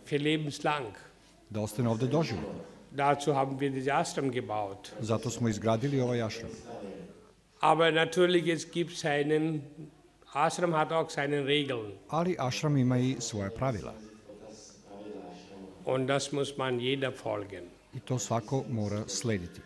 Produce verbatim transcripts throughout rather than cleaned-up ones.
für lebenslang. Da ostane ovde doživotno. Dazu haben wir diese Ashram gebaut. Zato smo izgradili ovaj ašram. Aber natürlich, es gibt seinen, Ashram hat auch seine Regeln. Ali ašram ima i svoje pravila. Und das muss man jeder folgen. I to svako mora slediti.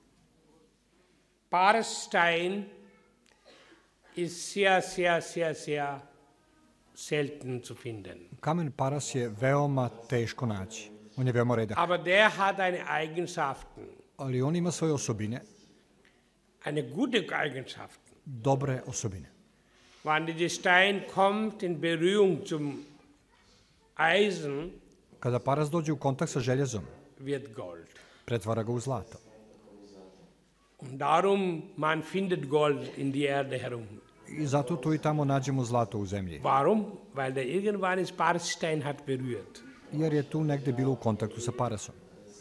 Paarstein ist sehr, sehr, sehr, sehr selten zu finden. Kamen paras je veoma teško naći. On je veoma redak. Aber der hat eine Eigenschaften, Ali on ima svoje osobine, eine gute Eigenschaften. dobre osobine. Wenn dieser Stein kommt in Berührung zum Eisen, Kada paras dođe u kontakt sa željezom, wird Gold. pretvara ga u zlato. Und darum, man findet Gold in die Erde herum. I zato tu i tamo nađemo zlato u zemlji. Warum? Weil der irgendwann ist Paarstein hat berührt. Jer je tu negde bilo u kontaktu sa parasom.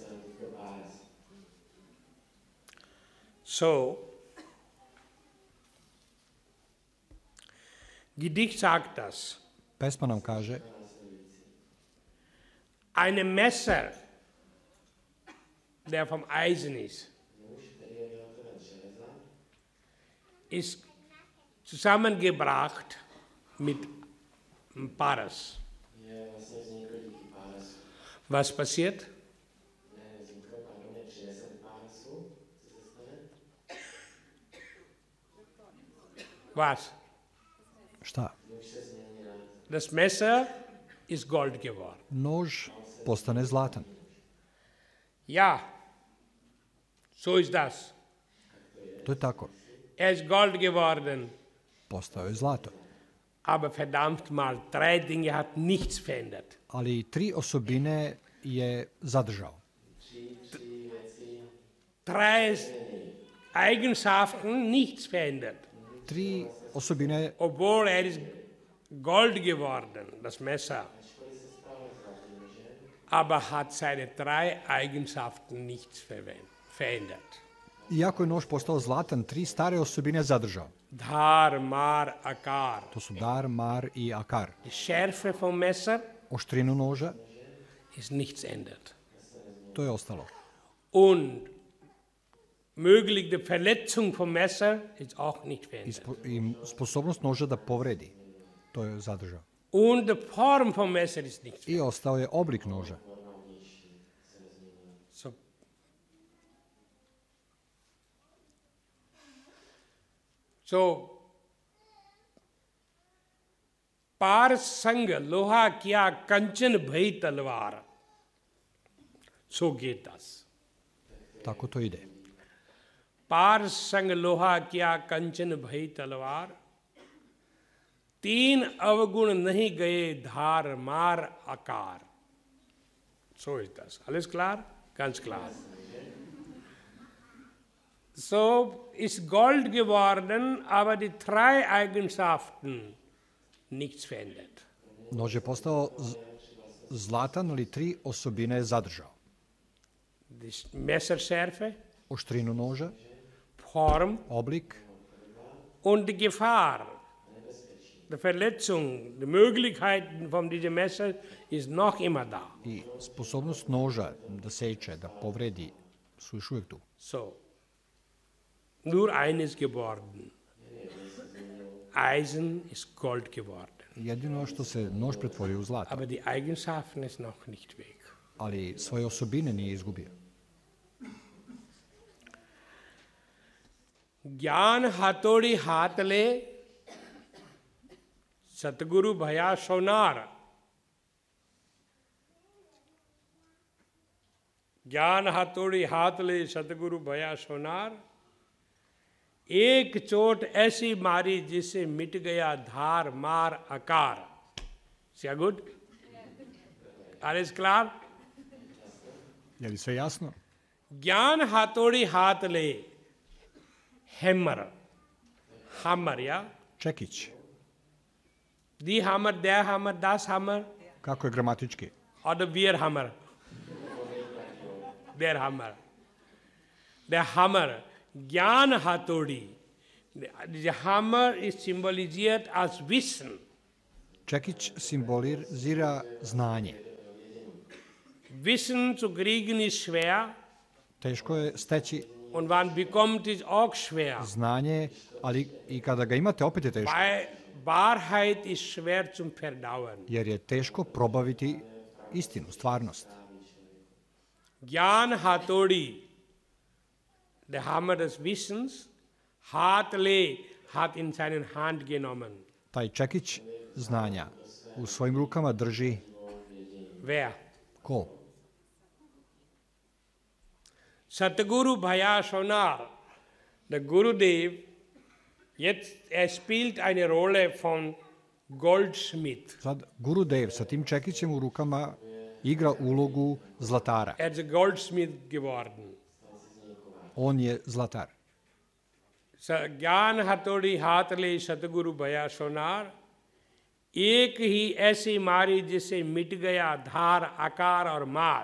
So, Gedicht sagt das. Pesma nam kaže, Eine Messer, der vom Eisen ist, ist zusammengebracht mit Paras. Was passiert? Was? šta? Das Messer ist Gold geworden. Nož postane zlatan. Ja, so ist das. To je tako. Er ist Gold geworden, Postao je zlato. aber verdammt mal, drei Dinge hat nichts verändert. Ali tri osobine je zadržao. Drei Eigenschaften nichts verändert. Tri osobine, Obwohl er ist Gold geworden, das Messer, aber hat seine drei Eigenschaften nichts verändert. iako je nož postao zlatan, tri stare osobine je zadržao. Dhar, Mar, Akar. To su dar, mar i akar. Die Schärfe vom Messer Oštrinu noža, ist nichts ändert. to je ostalo. Und möglich die Verletzung vom Messer ist auch nicht I, verändert. spo, I sposobnost noža da povredi, to je zadržao. Und die Form vom Messer ist nichts verändert. I ostao je oblik noža. So. So, पार संग लोहा किया कंचन भई तलवार. So geht das. Tako to ide. पार संग लोहा किया कंचन भई तलवार. तीन अवगुण नहीं गए धार मार आकार. So ist das. Alles klar? Ganz klar. So ist Gold geworden, aber die drei Eigenschaften nichts verändert. Nož je postao z- zlatan, ali tri osobine je zadržao. Die Messerschärfe, Oštrinu noža, Form oblik und die Gefahr. Die Verletzung, die Möglichkeiten von diesem Messer ist noch immer da. i sposobnost noža da seče, da povredi, su još uvijek tu. So, nur eines geworden. Eisen ist Gold geworden. Jedino što se nož pretvorio u zlato, Aber die Eigenschaften ist noch nicht weg. ali svoje osobine nije izgubio. ज्ञान हथौड़ी हाथ ले सतगुरु भया सोनार. ज्ञान हथौड़ी हाथ ले सतगुरु भया सोनार. एक चोट ऐसी मारी जिससे मिट गया धार मार आकार. Sehr gut? Alles klar? Je li sve jasno? ज्ञान हथौड़ी हाथ ले Hammer. Hammer, ja? Čekić. Die Hammer, der Hammer, das Hammer Kako je gramatički? oder wir Hammer? Der Hammer. Der Hammer. Gyan Hatodi. Der Hammer ist symbolisiert als Wissen. Čekić simbolizira znanje. Wissen zu kriegen ist schwer Teško je steći und man bekommt es auch schwer. znanje, ali i kada ga imate opet je teško, Weil Wahrheit ist schwer zum Verdauen. jer je teško probaviti istinu, stvarnost. Gyan Hattori, der Hammer des Wissens, Hartley hat in seinen Hand genommen. Taj čekić znanja u svojim rukama drži Wer? ko? Satguru Bhaya Sonar, der Gurudev, jetzt, er spielt eine Rolle von Goldschmied. Sad, Gurudev sa tim čekićem u rukama igra ulogu zlatara. Er ist Goldschmied geworden. On je zlatar. ज्ञान हथौड़ी हाथ ले सतगुरु भया सोनार एक ही ऐसी मारी जिसे मिट गया धार आकार और मार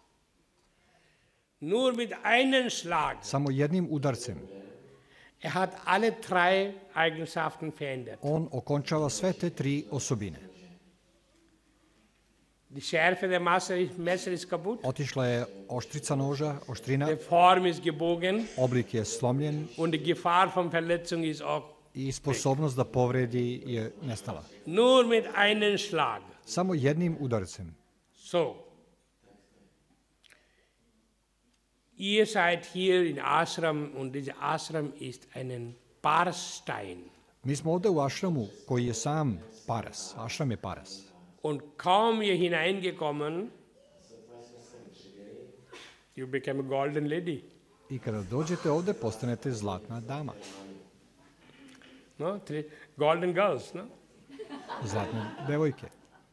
nur mit einem Schlag. Samo jednim udarcem Er hat alle drei Eigenschaften verändert. on okončava sve te tri osobine. Die Schärfe der Messer ist kaputt, Otišla je oštrica noža, oštrina, die Form ist gebogen oblik je slomljen und die Gefahr von Verletzung ist auch. i sposobnost da povredi je nestala. Nur mit einem Schlag. Samo jednim udarcem. So. Ihr seid hier in Ashram und dieser Ashram ist ein Parstein. Mi smo ovde u ašramu koji je sam paras. Ašram je paras. Und kaum ihr hineingekommen, you become a golden lady. I kada dođete ovde, postanete zlatna dama. No? Three golden girls, no? Zlatne devojke.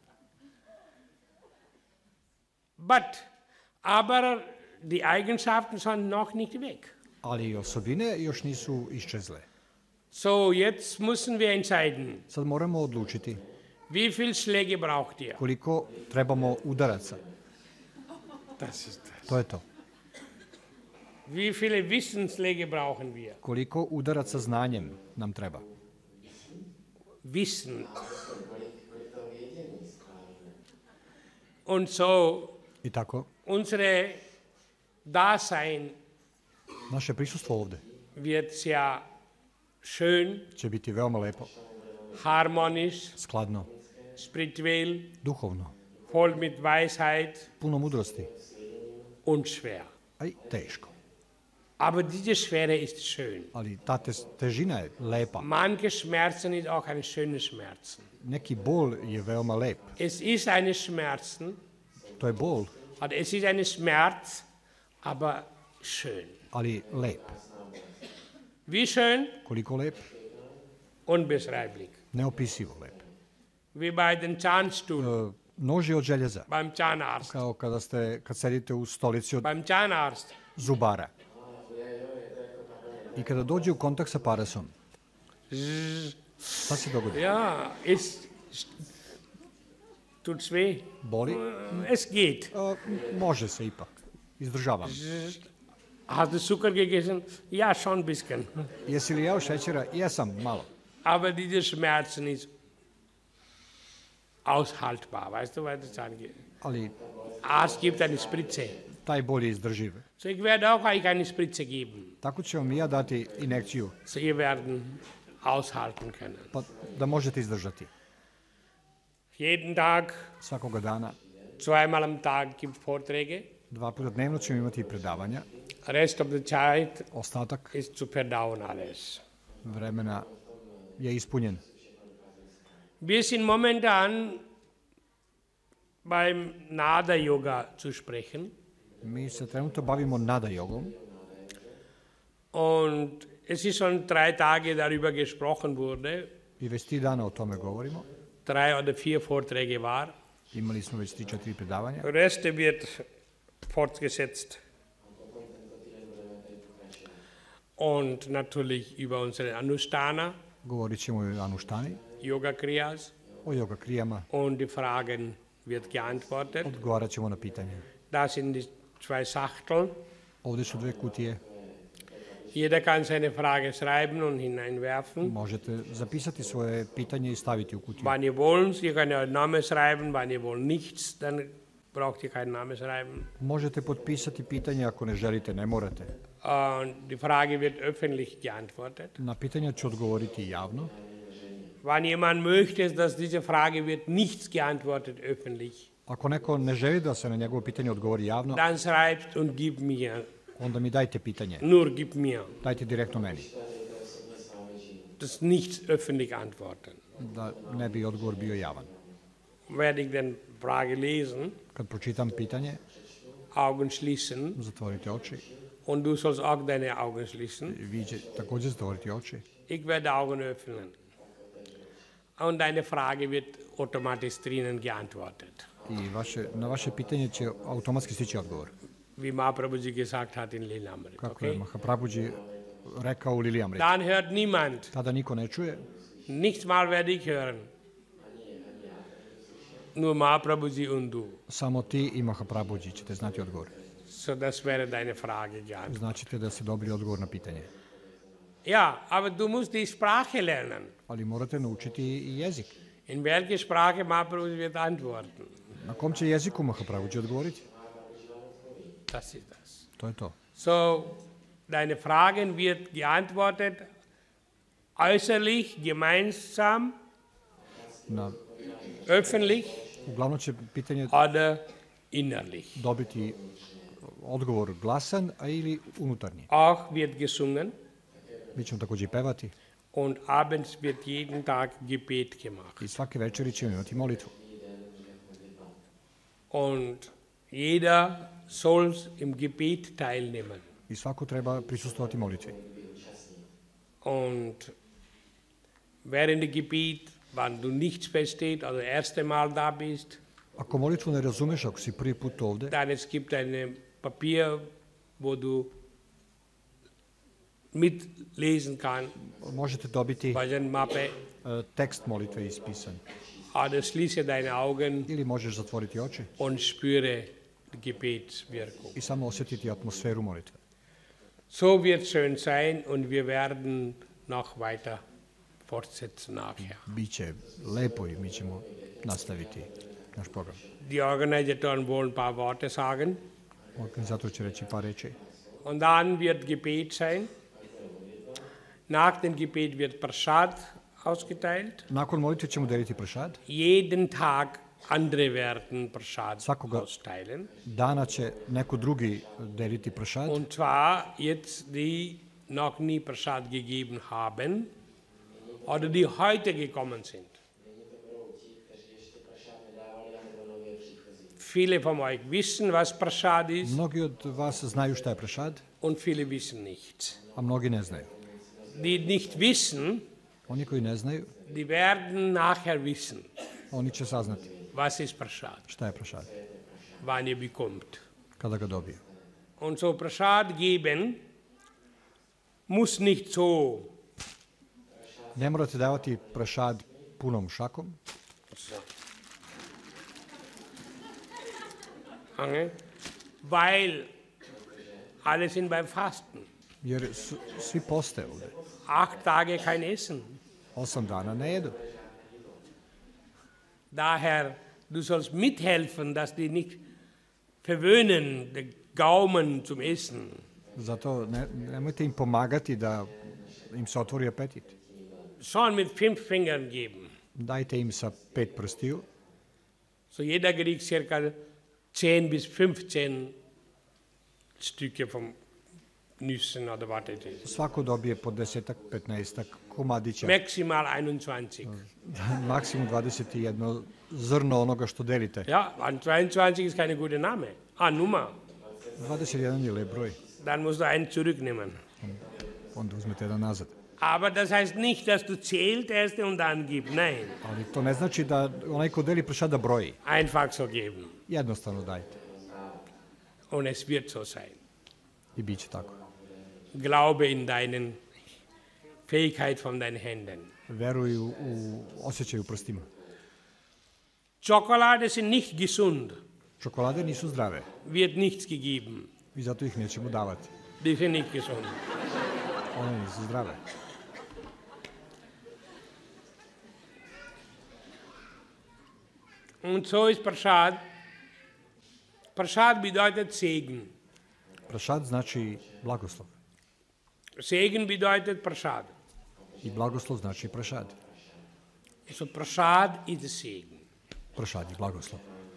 But, aber die Eigenschaften sind noch nicht weg. Ali osobine još nisu iščezle. So, jetzt müssen wir entscheiden, Sad moramo odlučiti wie viel Schläge braucht ihr? koliko trebamo udaraca. Das ist das. To je to. Wie viele Wissensschläge brauchen wir? Koliko udaraca znanjem nam treba. Wissen. Und so, I tako, unsere Dasein naše prisustvo ovde wird sehr schön, će biti veoma lepo, harmonisch, skladno, spirituell, duhovno, voll mit Weisheit puno mudrosti, und schwer. a i teško. Aber diese Schwere ist schön. Ali ta te, težina je lepa. Manche Schmerzen ist auch ein schönes Schmerzen. Neki bol je veoma lep. Es ist eine Schmerzen, To je bol, also es ist eine Schmerz, aber schön. ali lep. Wie schön? Koliko lep? Unbeschreiblich. Neopisivo lep. Wie bei den Zahnstuhl, E, noži od željeza, beim Zahnarzt. kao kada ste, kad sedite u stolici od Beim Zahnarzt. zubara. I kada dođe u kontakt sa parasom, šta se dogodi? Ja, es tut's weh. Boli? Es geht. E, može se ipak. Izdržavam. Hast du Zucker gegessen? Ja, schon ein bisschen. Jesi li jeo šećera? Jesam, malo. Aber diese Schmerzen ist aushaltbar, weißt du, was das angeht. Ali Arzt gibt eine Spritze. taj bol je izdrživ. So, ich werde auch euch eine Spritze geben. Tako ću vam i ja dati injekciju, So, ihr werden aushalten können. pa da možete izdržati. Jeden Tag, Svakoga dana, zweimal am Tag gibt es Vorträge. dva puta dnevno ćemo imati predavanja. Rest of the Zeit Ostatak ist zu verdauen alles. vremena je ispunjen. Wir sind momentan beim Nada Yoga zu sprechen. Mi se trenutno bavimo nada jogom Und es ist schon drei Tage darüber gesprochen wurde. i već tri dana o tome govorimo. Drei oder vier Vorträge war. Imali smo već tri, četiri predavanja. Der Rest wird fortgesetzt. Und natürlich über unsere Anushtana, Govorit ćemo i o Anuštani, Yoga Kriyas, o yoga krijama, und die Fragen wird geantwortet. odgovarat ćemo na pitanje. Da sind die zwei Schachteln. Ovde su dve kutije, Jeder kann seine Frage schreiben und hineinwerfen. možete zapisati svoje pitanje i staviti u kutiju. Wann ihr wollt, ihr könnt euren Namen schreiben, wann ihr wollt nichts, dann braucht ihr keinen Namen schreiben. Možete potpisati pitanje ako ne želite, ne morate. Und die Frage wird öffentlich geantwortet. Na pitanja ću odgovoriti javno. Wenn jemand möchte, dass diese Frage wird nichts geantwortet öffentlich, Ako neko ne želi da se na njegovo pitanje odgovori javno, dann schreibt und gib mir. onda mi dajte pitanje. Nur gib mir. Dajte direktno meni. Das nichts öffentlich antworten. Da ne bi odgovor bio javan. Werde ich den Frage lesen, Kad pročitam pitanje, Augen schließen zatvorite oči. und du sollst auch deine Augen schließen. Vi će također zatvoriti oči. Ich werde Augen öffnen. Und deine Frage wird automatisch drinnen geantwortet. I vaše, na vaše pitanje će automatski stići odgovor. Wie Mahaprabhuji gesagt hat in Lilamrit. Kako je Okay? Mahaprabhuji rekao u Liliamrit. Dann hört niemand. Tada niko ne čuje, Nicht mal werde ich hören. Nur Mahaprabhuji und du. samo ti i Mahaprabhuji ćete znati odgovor. So, das wäre deine Frage geantwortet. Značite da ste dobili odgovor na pitanje. Ja, aber du musst die Sprache lernen. Ali morate naučiti i jezik. In welche Sprache Mahaprabhuji wird antworten? Na kom će jeziku Mahaprabhuji odgovoriti? Das ist das. To je to. So, deine Fragen wird geantwortet äußerlich, gemeinsam, Na, öffentlich uglavnom će pitanje oder innerlich. dobiti odgovor glasan, a ili unutarnji. Auch wird gesungen Mi ćemo također i pevati und abends wird jeden Tag Gebet gemacht. i svake večeri ćemo imati molitvu. Und jeder soll im Gebet teilnehmen. I svako treba prisustovati molitvi. Und während des Gebet, wenn du nichts verstehst, also das erste Mal da bist, Ako molitvu ne razumeš, ako si prvi put ovde, dann es gibt ein Papier, wo du mitlesen kannst, možete dobiti Bhajan-Mappe, e, tekst molitve ispisan. oder schließe deine Augen Ili možeš zatvoriti oči und spüre die Gebetswirkung. i samo osjetiti atmosferu molitve. So wird schön sein und wir werden noch weiter fortsetzen nachher. Biće lepo i mi ćemo nastaviti naš program. Die Organisatoren wollen ein paar Worte sagen Organizator će reći par reči. und dann wird Gebet sein. Nach dem Gebet wird Prasad ausgeteilt. Nakon molitve ćemo deliti pršad. Jeden Tag andere werden Prasad Svakoga austeilen. dana će neko drugi deliti pršad. Und zwar jetzt, die noch nie Prasad gegeben haben oder die heute gekommen sind. Viele von euch wissen, was Prasad ist Mnogi od vas znaju šta je pršad, und viele wissen nichts. a mnogi ne znaju. Die nicht wissen, Oni koji ne znaju, die werden nachher wissen, oni će saznati was ist Prasad, šta je pršad, wann ihr bekommt. kada ga dobiju. Und so Prasad geben muss nicht so. Ne morate davati pršad punom šakom, Okay? Weil alle sind beim Fasten. jer su, svi poste ovde. Acht Tage kein Essen. Osam dana ne jedu. Daher, du sollst mithelfen, dass die nicht verwöhnen, den Gaumen zum Essen. Zato ne, nemojte im pomagati da im se otvori apetit. Schon mit fünf Fingern geben. Dajte im sa pet prstiju, So jeder kriegt circa zehn bis fünfzehn Stücke vom Nüssen oder was das ist. svako dobije po desetak, petnaestak komadića, Maximal einundzwanzig. maksimum dvadeset jedno zrno onoga što delite. Ja, zweiundzwanzig ist keine gute Name. Ah, Nummer. dvadeset jedan je lep broj, Dann musst du einen zurücknehmen. onda uzmete jedan nazad. Aber das heißt nicht, dass du zählt erst und dann gibst. Nein, Ali to ne znači da onaj ko deli pršad da broji. einfach so geben. Jednostavno dajte Und es wird so sein. i bit će tako. Glaube in deinen Fähigkeit von deinen Händen. Veruj u, u osjećaj u prstima. Schokolade sind nicht gesund, Čokolade nisu zdrave wird nichts gegeben. i zato ih nećemo davati. Die sind nicht gesund. One nisu zdrave. Und so ist Prasad Prasad bedeutet Segen. Prašad znači blagoslov. Segen bedeutet Prasad. I blagoslov znači prašad. So Prasad is a Segen. Prašad je blagoslov.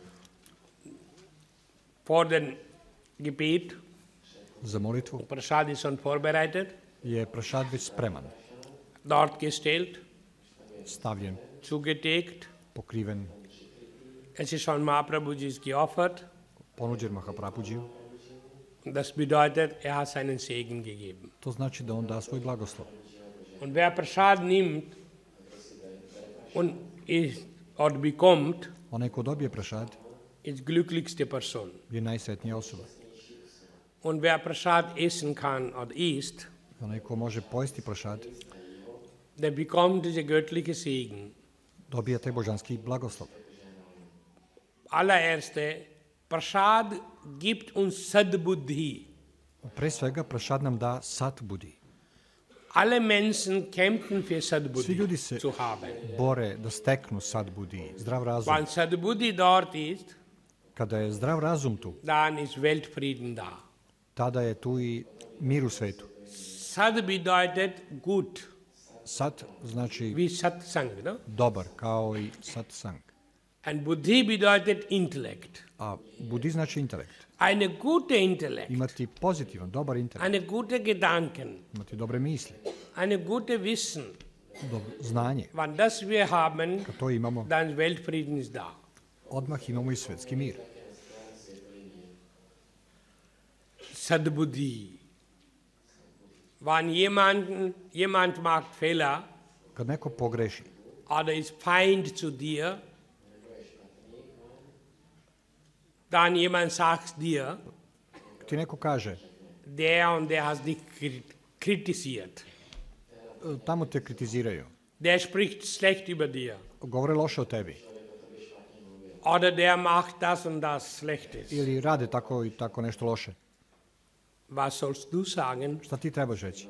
Vor dem Gebet, Za molitvu Prasad ist schon vorbereitet, je prašad već spreman, dort gestellt, stavljen, zugedeckt. pokriven, Es ist schon Mahaprabhuji geopfert. ponuđen Mahaprabhuđiju. Das bedeutet, er hat seinen Segen gegeben. To znači da on da svoj blagoslov. Und wer Prasad nimmt und ist, oder bekommt, Onaj ko dobije prašad ist glücklichste Person. je najsretnija osoba. Und wer Prasad essen kann oder isst, Onaj ko može pojesti prašad der bekommt diese göttliche Segen. dobija taj božanski blagoslov. Allererste, Prasad gibt uns Sadbuddhi. Pre svega prašad nam da sat budi. Alle Menschen kämpfen für Svi Sadbuddhi ljudi se zu haben. bore da steknu sat budi, zdrav razum. Wenn Sadbuddhi dort ist, Kada je zdrav razum tu, dann ist Weltfrieden da. tada je tu i mir u svetu. Sad bedeutet gut, Sat znači wie Satsang. Ne? dobar, kao i sat sang. Und Buddhi bedeutet Intellekt. A budi znači intelekt. Eine gute Intellekt, Imati pozitivan, dobar intelekt. eine gute Gedanken, Imati dobre misli, eine gute Wissen. dobro znanje. Wenn das wir haben, Kad to imamo, dann Weltfrieden ist da. odmah imamo i svetski mir. Sadbuddhi. Wenn jemanden, jemand macht Fehler Kad neko pogreši oder ist Feind zu dir, dann jemand sagt dir, ti neko kaže, der und der hat dich krit- kritisiert. e, tamo te kritiziraju, Der spricht schlecht über dir. govore loše o tebi, Oder der macht das und das Schlechtes. ili rade tako i tako nešto loše. Was sollst du sagen? Šta ti trebaš reći?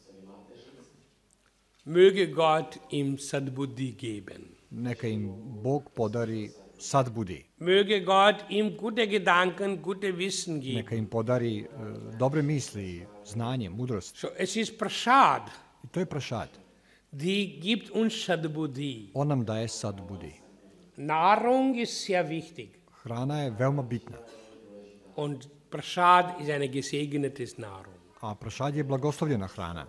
Möge Gott ihm Sadbuddhi geben. Neka im Bog podari sad budi. Möge Gott ihm gute Gedanken, gute Wissen geben. Neka im podari e, dobre misli, znanje, mudrost. So, es ist Prasad, I to je prašad. die gibt uns Sadbuddhi. On nam daje sad budi. Nahrung ist sehr wichtig. Hrana je veoma bitna, Und Prasad ist eine gesegnete Nahrung. a prašad je blagoslovljena hrana.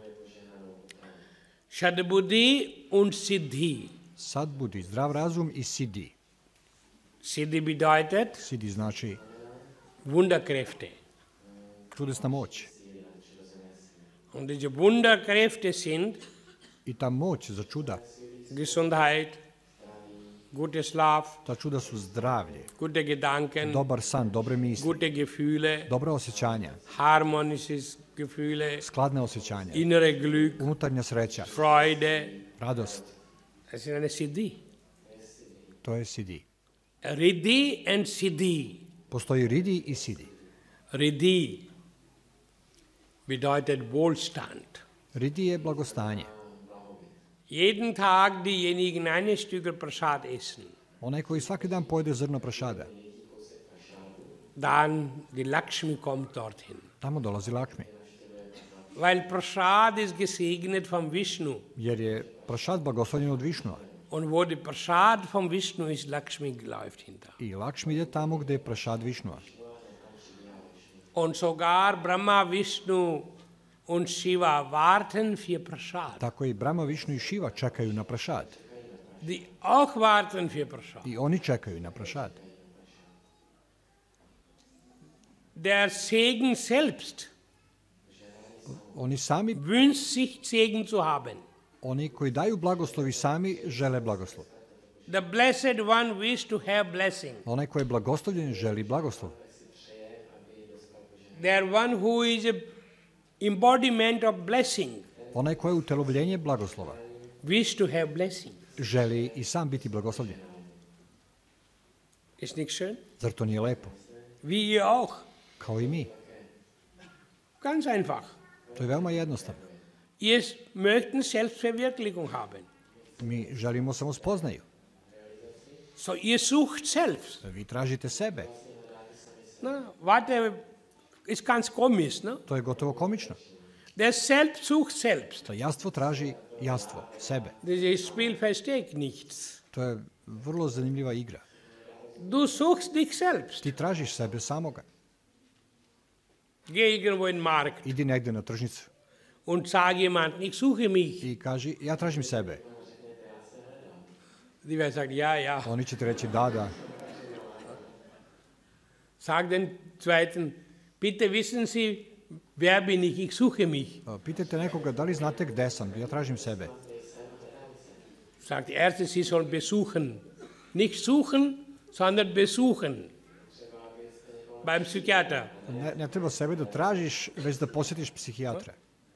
Sadbuddhi und Siddhi. Sad budi, zdrav razum i sidi. Siddhi bedeutet Sidi znači Wunderkräfte. čudesna moć. Und diese Wunderkräfte sind I ta moć za čuda, Gesundheit, guter Schlaf, ta čuda su zdravlje, gute Gedanken, dobar san, dobre misli, gute Gefühle, dobra osjećanja, harmonisches Gefühle, skladne osjećanja, innere Glück, unutarnja sreća, Freude. radost. Das ist eine Siddhi. To je sidi. Riddhi and Siddhi. Postoji ridi i sidi. Riddhi bedeutet Wohlstand. Ridi je blagostanje. Jeden Tag diejenigen eine Stückel Prasad essen, Onaj koji svaki dan pojede zrno prašada, dann die Lakshmi kommt dorthin. tamo dolazi Lakšmi. Weil Prasad ist gesegnet vom Vishnu. Jer je prašad blagoslovljen od Višnua. Und wo die Prasad vom Vishnu ist, Lakshmi läuft hinter. I Lakšmi ide tamo gde je prašad Višnua. Und sogar Brahma, Vishnu und Shiva warten für Prasad. Tako i Brahma, Višnu i Šiva čekaju na prašad. Die auch warten für Prasad. I oni čekaju na prašad. Der Segen selbst Oni sami, wünscht sich, Segen zu haben. oni koji daju blagoslovi sami žele blagoslov. The Blessed One wishes to have blessing. Onaj koji je blagoslovljen želi blagoslov. There one who is a embodiment of blessing Onaj koji je utelovljenje blagoslova wishes to have blessing. želi i sam biti blagoslovljen. Ist nicht schön? Zar to nije lepo? Wie ihr auch. Kao i mi. Ganz einfach. To je veoma jednostavno. Ihr möchten Selbstverwirklichung haben. Mi želimo samo spoznaju. So, ihr sucht selbst. Vi tražite sebe. Ne? Warte, ist ganz komisch. Ne? To je gotovo komično. Der Selbst sucht selbst. To jastvo traži jastvo, sebe. Dieses Spiel versteht nichts. To je vrlo zanimljiva igra. Du suchst dich selbst. Ti tražiš sebe samoga. Geh irgendwo in den Markt Idi negde na tržnicu und sag jemand, ich suche mich. i kaži, ja tražim sebe. Die werden sagen, ja, ja. Oni će ti reći da, da. Sag den Zweiten, bitte wissen Sie, wer bin ich? Ich suche mich. Pitajte nekoga, da li znate gde sam? Ja tražim sebe. Sagt der Erste, Sie sollen besuchen. Nicht suchen, sondern besuchen. Beim Psychiater. Ne, ne treba sebe da tražiš, već da posjetiš psihijatra.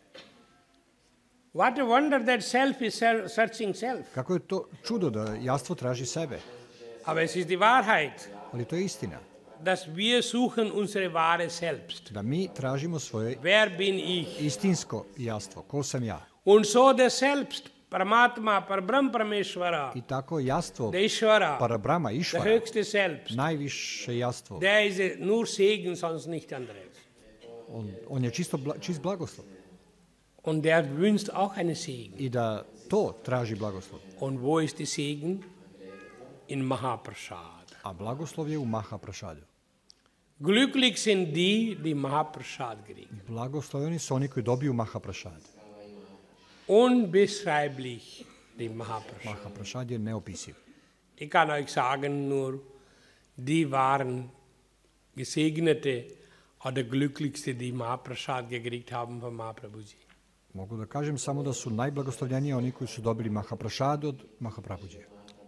What a wonder that self is searching self. Kako je to čudo da jastvo traži sebe. Aber es ist die Wahrheit, Ali to je istina. dass wir suchen unsere wahre Selbst. Da mi tražimo svoje Wer bin ich? istinsko jastvo. Ko sam ja? Und so der Selbst, Paramatma, Parabram Parameshvara, I tako jastvo der Ishvara, Parabrama, der Išvara, höchste Selbst, najviše jastvo. der ist nur Segen, sonst nicht anderes. On, on je čisto bla, čist blagoslov. Und der wünscht auch einen Segen. I da to traži blagoslov. Und wo ist der Segen? In Mahaprasad. A blagoslov je u Mahaprašadu. Glücklich sind die, die Mahaprasad kriegen. Blagosloveni su oni koji dobiju Mahaprašad. Unbeschreiblich, die Mahaprasad. Mahaprašad je neopisiv. Ich kann euch sagen nur, die waren Gesegnete oder Glücklichste, die Mahaprasad gekriegt haben von Mahaprabhuji. Mogu da kažem samo da su najblagoslovljeniji oni koji su dobili Mahaprašad od Mahaprabhuđija.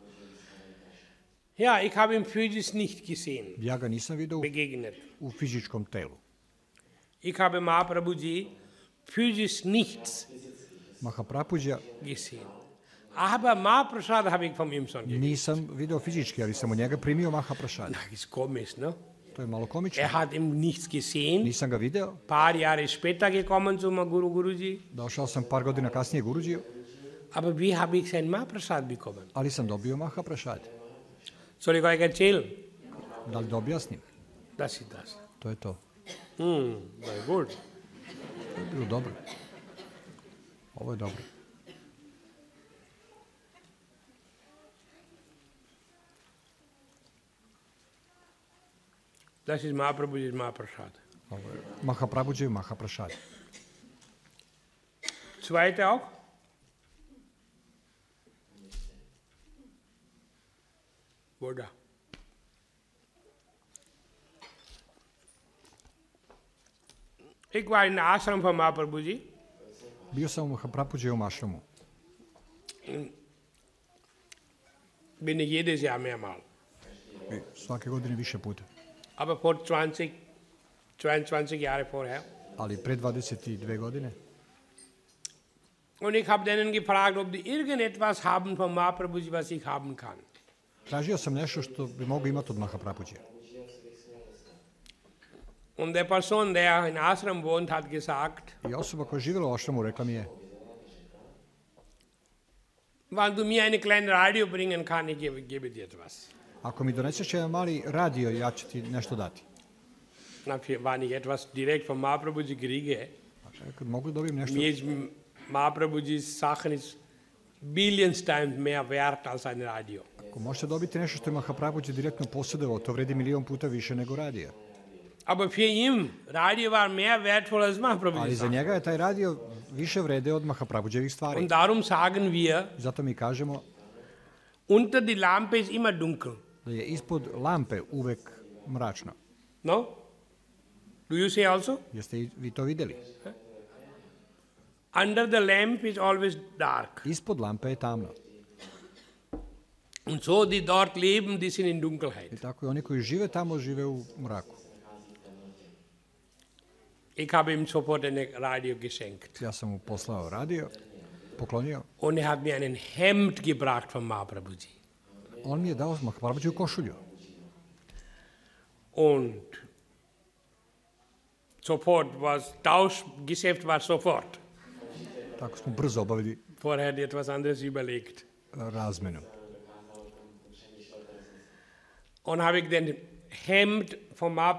Ja, ich habe ihn physisch nicht gesehen, Ja ga nisam vidio u, begegnet. u fizičkom telu. Ich habe Mahaprabhuji physisch nichts Mahaprabhuđija gesehen. Aber Mahaprasad habe ich von ihm schon gekriegt. nisam video fizički, ali sam od njega primio Mahaprašad. Das ist komisch, ne? To je malo komično. Er hat ihm nichts gesehen. Nisam ga video. Paar Jahre später gekommen zum Guru Guruji. Došao sam par godina kasnije Guruđiju, Aber wie habe ich sein Mahaprasad bekommen? ali sam dobio Mahaprašad. Soll ich euch erzählen? Da li da objasnim? Das ist das. To je to. Hm, very good. To je bilo dobro. Ovo je dobro. Das ist Mahaprabhuji's Mahaprasad. Ovo je Mahaprabhuđija i Mahaprašad. Zweite auch? Voda. Ich war in der Ashram von Mahaprabhuji. Bio sam u Mahaprabhuđijevom ašramu. Bin ich jedes Jahr mehrmal. I svake godine više puta. Aber vor zwanzig, zweiundzwanzig Jahre vorher. Ali pre dvadeset dve godine Und ich habe denen gefragt, ob die irgendetwas haben von Mahaprabhuji, was ich haben kann. tražio sam nešto što bi mogu imati od Mahaprabhuđija. Und der Person, der in Ashram wohnt, hat gesagt, I osoba koja je živjela u ašramu rekla mi je, wenn du mir eine kleine Radio bringen kann, ich gebe, gebe dir etwas. ako mi doneseš jedan mali radio, ja ću ti nešto dati. Na, wenn ich etwas direkt von Mahaprabhuji kriege, Kad mogu da dobijem nešto, mir ist Mahaprabhuji's Sachen ist billions times mehr wert als ein Radio. ako možete dobiti nešto što je Mahaprabhuđi direktno posjedovao, to vredi milion puta više nego radio. Aber für ihn, Radio war mehr wertvoll als Ali Mahaprabhuji's za Sachen. njega je taj radio više vrede od Mahaprabhuđevih stvari. Und darum sagen wir, Zato mi kažemo unter die Lampe ist immer dunkel. da je ispod lampe uvek mračno. No? Do you see also? Jeste i vi to vidjeli? Under the lamp is always dark. Ispod lampe je tamno. Und so die dort leben, die sind in Dunkelheit. I tako i oni koji žive tamo žive u mraku. Ich habe ihm sofort ein Radio geschenkt. Ja sam mu poslao radio, poklonio. Und er hat mir einen Hemd gebracht von Mahaprabhuji. On mi je dao Mahaprabhuđevu košulju. Und sofort was, Tauschgeschäft war sofort. Tako smo brzo obavili Vorher hat er etwas anderes überlegt. razmenu. Und habe ich den Hemd von Mahaprabhuji